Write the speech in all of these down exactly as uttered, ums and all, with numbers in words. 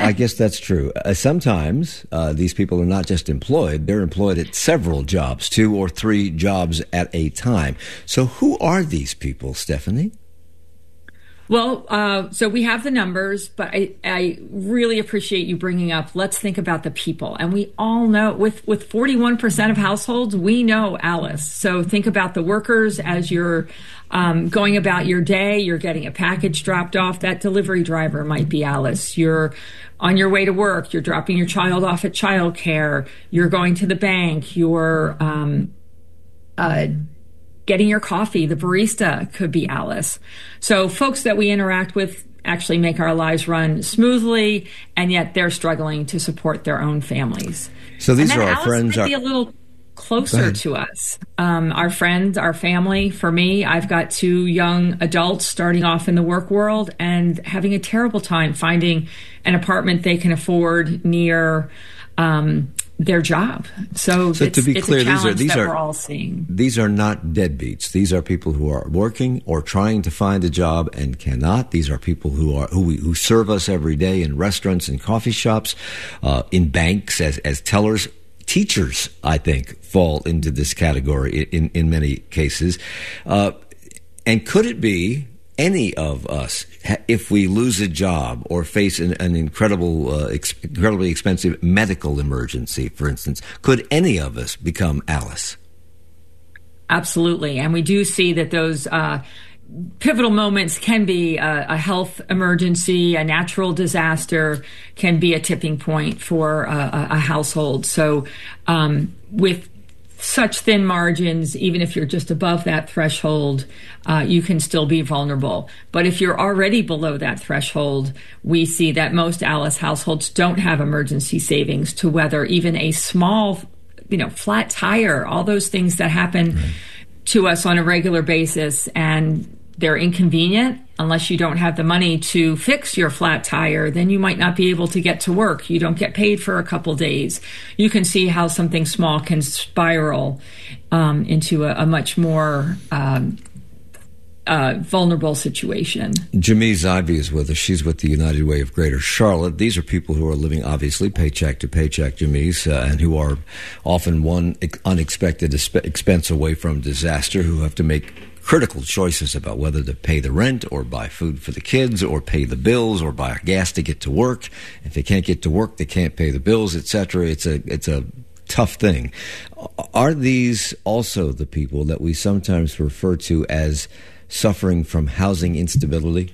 I guess that's true. Uh, sometimes uh, these people are not just employed, they're employed at several jobs, two or three jobs at a time. So who are these people, Stephanie? Well, uh, so we have the numbers, but I, I really appreciate you bringing up, let's think about the people. And we all know with, with forty-one percent of households, we know Alice. So think about the workers as you're um, going about your day, you're getting a package dropped off. That delivery driver might be Alice. You're on your way to work, you're dropping your child off at childcare, you're going to the bank, you're um, uh getting your coffee, the barista could be Alice. So folks that we interact with actually make our lives run smoothly, and yet they're struggling to support their own families. So these and are our Alice friends. Might are... be a little closer to us. Um, our friends, our family. For me, I've got two young adults starting off in the work world and having a terrible time finding an apartment they can afford near um, their job. So, so it's, to be it's clear, a these are these that are we're all seeing. These are not deadbeats. These are people who are working or trying to find a job and cannot. These are people who are who we, who serve us every day in restaurants and coffee shops, uh, in banks as as tellers. Teachers, I think, fall into this category in in many cases. Uh, and could it be any of us, if we lose a job or face an, an incredible, uh, ex- incredibly expensive medical emergency, for instance, could any of us become Alice? Absolutely. And we do see that those uh, pivotal moments can be a, a health emergency, a natural disaster, can be a tipping point for a, a household. So um, with such thin margins, even if you're just above that threshold, uh, you can still be vulnerable. But if you're already below that threshold, we see that most Alice households don't have emergency savings to weather even a small, you know, flat tire, all those things that happen right. to us on a regular basis. And they're inconvenient. Unless you don't have the money to fix your flat tire, then you might not be able to get to work. You don't get paid for a couple days. You can see how something small can spiral um, into a, a much more um, uh, vulnerable situation. Jamiz Ivy is with us. She's with the United Way of Greater Charlotte. These are people who are living, obviously, paycheck to paycheck, Jamiz, uh, and who are often one unexpected expense away from disaster, who have to make critical choices about whether to pay the rent or buy food for the kids or pay the bills or buy gas to get to work. If they can't get to work, they can't pay the bills, et cetera. It's a it's a tough thing. Are these also the people that we sometimes refer to as suffering from housing instability?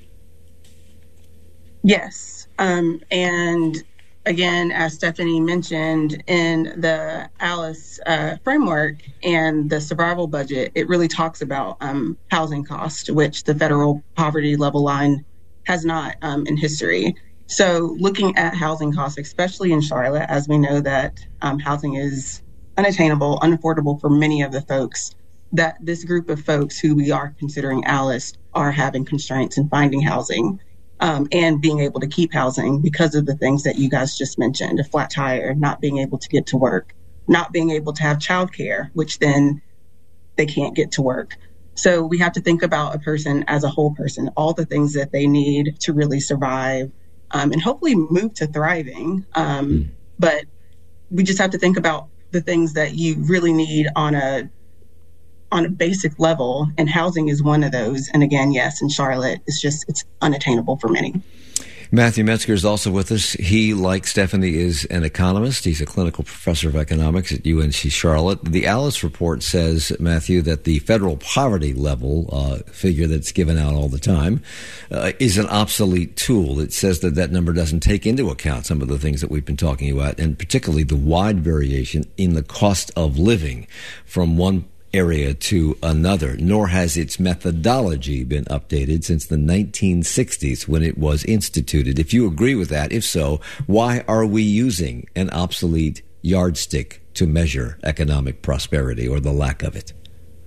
Yes. Um, and again, as Stephanie mentioned, in the Alice uh, framework and the survival budget, it really talks about um, housing cost, which the federal poverty level line has not um, in history. So looking at housing costs, especially in Charlotte, as we know that um, housing is unattainable, unaffordable for many of the folks, that this group of folks who we are considering Alice are having constraints in finding housing. Um, and being able to keep housing because of the things that you guys just mentioned, a flat tire, not being able to get to work, not being able to have childcare, which then they can't get to work. So we have to think about a person as a whole person, all the things that they need to really survive um, and hopefully move to thriving. Um, mm. But we just have to think about the things that you really need on a on a basic level, and housing is one of those. And again, yes, in Charlotte, it's just, it's unattainable for many. Matthew Metzger is also with us. He, like Stephanie, is an economist. He's a clinical professor of economics at U N C Charlotte. The Alice report says, Matthew, that the federal poverty level uh, figure that's given out all the time uh, is an obsolete tool. It says that that number doesn't take into account some of the things that we've been talking about, and particularly the wide variation in the cost of living from one area to another, nor has its methodology been updated since the nineteen sixties when it was instituted. If you agree with that, if so, why are we using an obsolete yardstick to measure economic prosperity or the lack of it?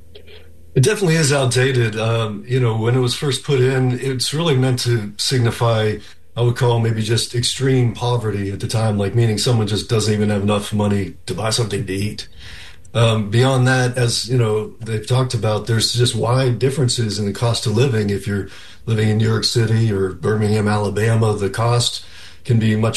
It definitely is outdated. Um, you know, when it was first put in, it's really meant to signify, I would call maybe just extreme poverty at the time, like meaning someone just doesn't even have enough money to buy something to eat. Um, beyond that, as you know, they've talked about, there's just wide differences in the cost of living. If you're living in New York City or Birmingham, Alabama, the cost can be much